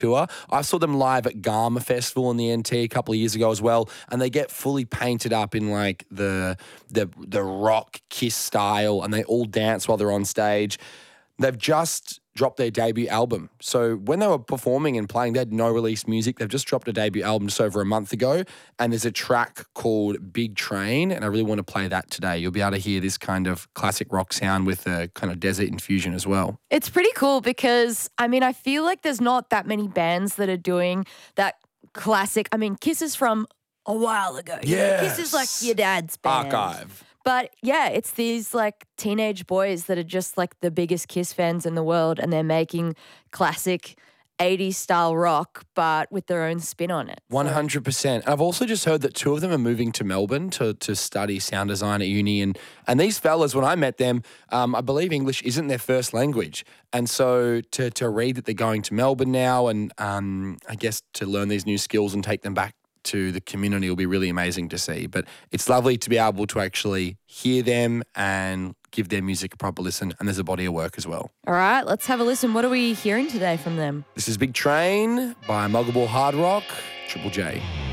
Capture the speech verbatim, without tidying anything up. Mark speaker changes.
Speaker 1: tour. I saw them live at Garma Festival in the N T a couple of years ago as well, and they get fully painted up in like the the the rock Kiss style, and they all dance while they're on stage. They've just dropped their debut album. So when they were performing and playing, they had no released music. They've just dropped a debut album just over a month ago, and there's a track called Big Train, and I really want to play that today. You'll be able to hear this kind of classic rock sound with a kind of desert infusion as well.
Speaker 2: It's pretty cool because, I mean, I feel like there's not that many bands that are doing that classic. I mean, Kiss is from a while ago.
Speaker 1: Yes.
Speaker 2: Kiss is like your dad's band.
Speaker 1: Archive.
Speaker 2: But yeah, it's these like teenage boys that are just like the biggest Kiss fans in the world, and they're making classic eighties style rock, but with their own spin on it.
Speaker 1: one hundred percent. I've also just heard that two of them are moving to Melbourne to to study sound design at uni. And, and these fellas, when I met them, um, I believe English isn't their first language. And so to to read that they're going to Melbourne now and um, I guess to learn these new skills and take them back to the community will be really amazing to see. But it's lovely to be able to actually hear them and give their music a proper listen, and there's a body of work as well.
Speaker 2: All right, let's have a listen. What are we hearing today from them?
Speaker 1: This is Big Train by Muggable Hard Rock, Triple J.